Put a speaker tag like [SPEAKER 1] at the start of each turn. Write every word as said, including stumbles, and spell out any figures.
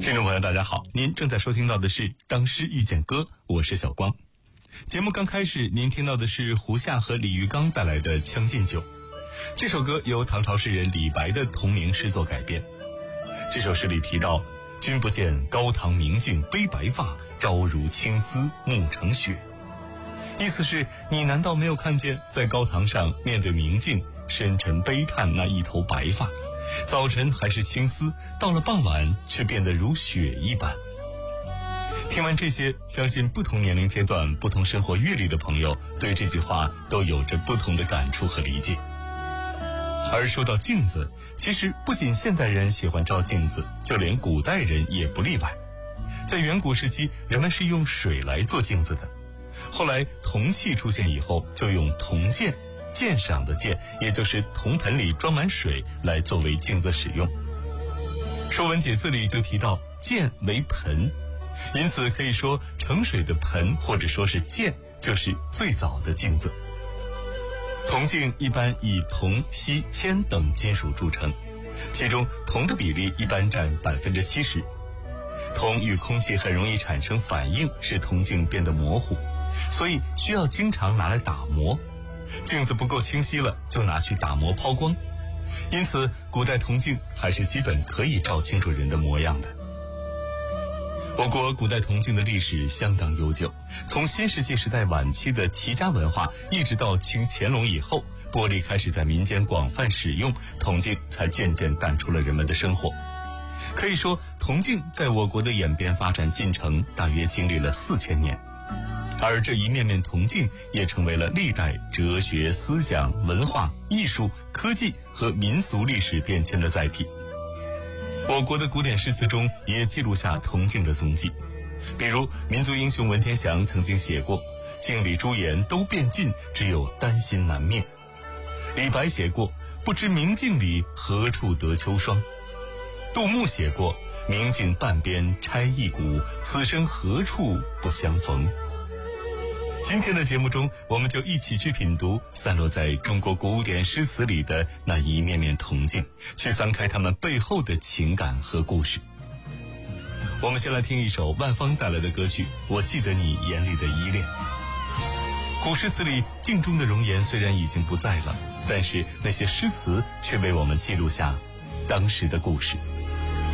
[SPEAKER 1] 听众朋友大家好，您正在收听到的是当诗遇见歌，我是小光。节目刚开始您听到的是胡夏和李玉刚带来的《将进酒》，这首歌由唐朝诗人李白的同名诗作改编。这首诗里提到，君不见高堂明镜悲白发，朝如青丝暮成雪。意思是，你难道没有看见在高堂上面对明镜深沉悲叹那一头白发，早晨还是青丝，到了傍晚却变得如雪一般。听完这些，相信不同年龄阶段、不同生活阅历的朋友对这句话都有着不同的感触和理解。而说到镜子，其实不仅现代人喜欢照镜子，就连古代人也不例外。在远古时期，人们是用水来做镜子的，后来铜器出现以后，就用铜鉴，鉴赏的鉴，也就是铜盆里装满水来作为镜子使用。说文解字里就提到鉴为盆，因此可以说盛水的盆或者说是鉴就是最早的镜子。铜镜一般以铜、锡、铅等金属铸成，其中铜的比例一般占百分之七十。铜与空气很容易产生反应，使铜镜变得模糊，所以需要经常拿来打磨。镜子不够清晰了，就拿去打磨抛光。因此古代铜镜还是基本可以照清楚人的模样的。我国古代铜镜的历史相当悠久，从新石器时代晚期的齐家文化，一直到清乾隆以后，玻璃开始在民间广泛使用，铜镜才渐渐淡出了人们的生活。可以说，铜镜在我国的演变发展进程大约经历了四千年。而这一面面铜镜也成为了历代哲学、思想、文化、艺术、科技和民俗历史变迁的载体。我国的古典诗词中也记录下铜镜的踪迹，比如民族英雄文天祥曾经写过“镜里朱颜都变尽，只有丹心难灭”。李白写过“不知明镜里，何处得秋霜”。杜牧写过“明镜半边钗一股，此生何处不相逢”。今天的节目中，我们就一起去品读散落在中国古典诗词里的那一面面铜镜，去翻开它们背后的情感和故事。我们先来听一首万芳带来的歌曲《我记得你眼里的依恋》。古诗词里镜中的容颜虽然已经不在了，但是那些诗词却为我们记录下当时的故事。